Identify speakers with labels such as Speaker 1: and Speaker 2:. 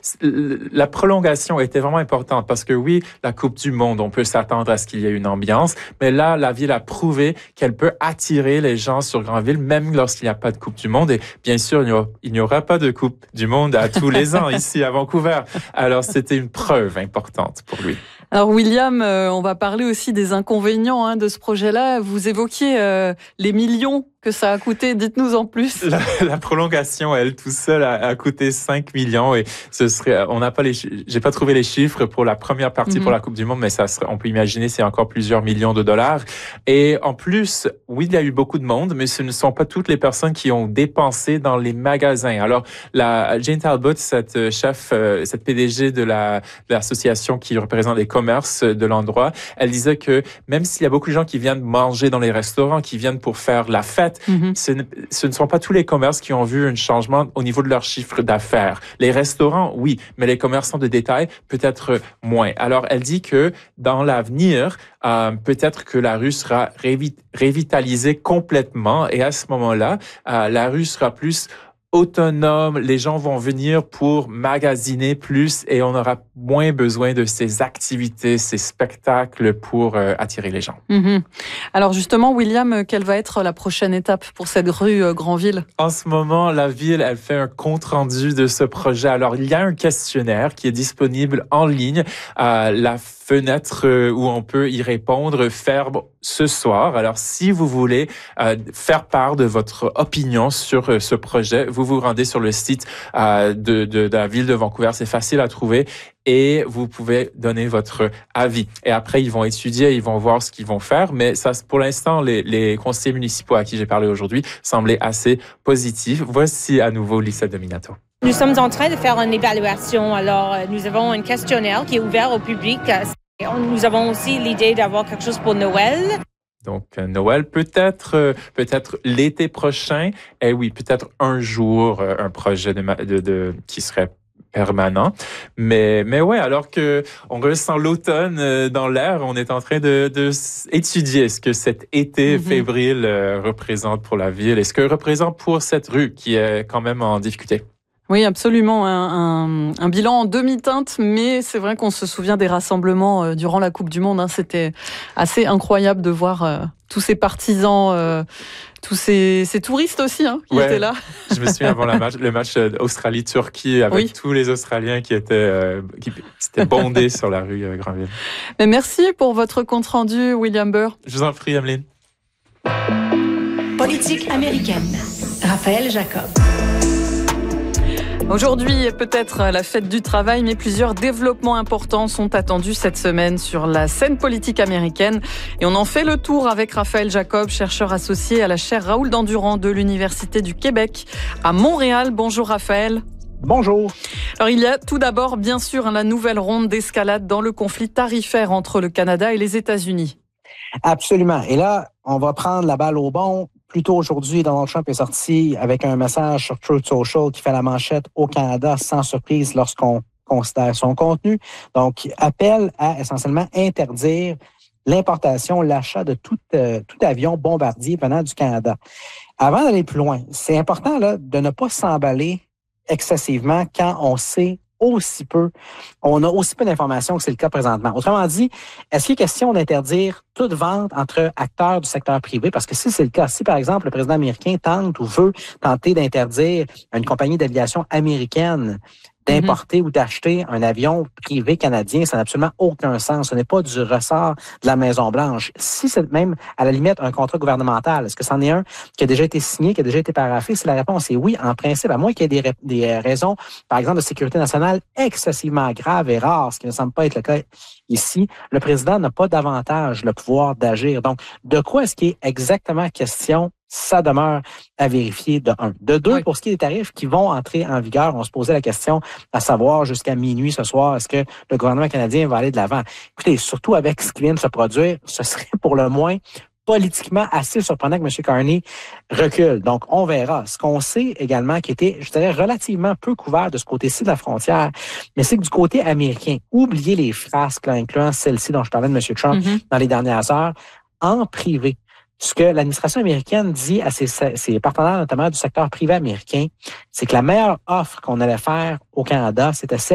Speaker 1: la prolongation était vraiment importante parce que oui, la Coupe du Monde, on peut s'attendre à ce qu'il y ait une ambiance, mais là, la ville a prouvé qu'elle peut attirer les gens sur Granville, même lorsqu'il n'y a pas de Coupe du Monde. Et bien sûr, il n'y aura pas de Coupe du Monde à tous les ans ici à Vancouver. Alors, c'était une preuve importante pour lui.
Speaker 2: Alors William, on va parler aussi des inconvénients de ce projet-là. Vous évoquiez les millions que ça a coûté. Dites-nous en plus.
Speaker 1: La prolongation, elle, tout seule, a coûté 5 millions et j'ai pas trouvé les chiffres pour la première partie pour la Coupe du Monde, mais on peut imaginer c'est encore plusieurs millions de dollars. Et en plus, oui, il y a eu beaucoup de monde, mais ce ne sont pas toutes les personnes qui ont dépensé dans les magasins. Alors, Jane Talbot, cette PDG de l'association qui représente les commerces de l'endroit, elle disait que même s'il y a beaucoup de gens qui viennent manger dans les restaurants, qui viennent pour faire la fête, ce ne sont pas tous les commerces qui ont vu un changement au niveau de leur chiffre d'affaires. Les restaurants, oui, mais les commerçants de détail, peut-être moins. Alors, elle dit que dans l'avenir, peut-être que la rue sera revitalisée complètement et à ce moment-là, la rue sera plus autonome, les gens vont venir pour magasiner plus et on aura moins besoin de ces activités, ces spectacles pour attirer les gens.
Speaker 2: Alors justement, William, quelle va être la prochaine étape pour cette rue Granville?
Speaker 1: En ce moment, la ville, elle fait un compte-rendu de ce projet. Alors, il y a un questionnaire qui est disponible en ligne à la fenêtre où on peut y répondre ferme ce soir. Alors, si vous voulez faire part de votre opinion sur ce projet, vous vous rendez sur le site de la ville de Vancouver. C'est facile à trouver et vous pouvez donner votre avis. Et après, ils vont étudier, ils vont voir ce qu'ils vont faire. Mais ça, pour l'instant, les conseillers municipaux à qui j'ai parlé aujourd'hui semblaient assez positifs. Voici à nouveau Lisa Dominato.
Speaker 3: Nous sommes en train de faire une évaluation. Alors, nous avons un questionnaire qui est ouvert au public. Nous avons aussi l'idée d'avoir quelque chose pour Noël.
Speaker 1: Donc, Noël, peut-être l'été prochain. Et oui, peut-être un jour, un projet qui serait permanent. Mais ouais, alors que on ressent l'automne dans l'air, on est en train de étudier ce que cet été fébrile représente pour la ville et ce que représente pour cette rue qui est quand même en difficulté.
Speaker 2: Oui, absolument. Un bilan en demi-teinte, mais c'est vrai qu'on se souvient des rassemblements durant la Coupe du Monde. C'était assez incroyable de voir tous ces partisans, tous ces touristes aussi qui étaient là.
Speaker 1: Je me souviens avant le match Australie-Turquie avec tous les Australiens qui étaient bondés sur la rue Granville.
Speaker 2: Mais merci pour votre compte-rendu, William Burr.
Speaker 1: Je vous en prie, Emeline.
Speaker 4: Politique américaine. Raphaël Jacob.
Speaker 2: Aujourd'hui est peut-être la fête du travail, mais plusieurs développements importants sont attendus cette semaine sur la scène politique américaine. Et on en fait le tour avec Raphaël Jacob, chercheur associé à la chaire Raoul Dandurand de l'Université du Québec à Montréal. Bonjour Raphaël.
Speaker 5: Bonjour.
Speaker 2: Alors il y a tout d'abord bien sûr la nouvelle ronde d'escalade dans le conflit tarifaire entre le Canada et les États-Unis.
Speaker 5: Absolument. Et là, on va prendre la balle au bon. Plus tôt aujourd'hui, Donald Trump est sorti avec un message sur Truth Social qui fait la manchette au Canada sans surprise lorsqu'on considère son contenu. Donc, appelle à essentiellement interdire l'importation, l'achat de tout avion bombardier venant du Canada. Avant d'aller plus loin, c'est important là, de ne pas s'emballer excessivement quand on sait on a aussi peu d'informations que c'est le cas présentement. Autrement dit, est-ce qu'il est question d'interdire toute vente entre acteurs du secteur privé? Parce que si c'est le cas, si par exemple le président américain tente ou veut tenter d'interdire à une compagnie d'aviation américaine d'importer ou d'acheter un avion privé canadien, ça n'a absolument aucun sens. Ce n'est pas du ressort de la Maison-Blanche. Si c'est même, à la limite, un contrat gouvernemental, est-ce que c'en est un qui a déjà été signé, qui a déjà été paraphé? Si la réponse est oui, en principe, à moins qu'il y ait des raisons, par exemple, de sécurité nationale excessivement graves et rares, ce qui ne semble pas être le cas ici, le président n'a pas davantage le pouvoir d'agir. Donc, de quoi est-ce qu'il est exactement question? Ça demeure à vérifier de un. De deux, pour ce qui est des tarifs qui vont entrer en vigueur, on se posait la question à savoir jusqu'à minuit ce soir, est-ce que le gouvernement canadien va aller de l'avant? Écoutez, surtout avec ce qui vient de se produire, ce serait pour le moins politiquement assez surprenant que M. Carney recule. Donc, on verra. Ce qu'on sait également qui était, je dirais, relativement peu couvert de ce côté-ci de la frontière, mais c'est que du côté américain, oubliez les frasques, là, incluant celle-ci dont je parlais de M. Trump dans les dernières heures, en privé. Ce que l'administration américaine dit à ses partenaires, notamment du secteur privé américain, c'est que la meilleure offre qu'on allait faire au Canada, c'était celle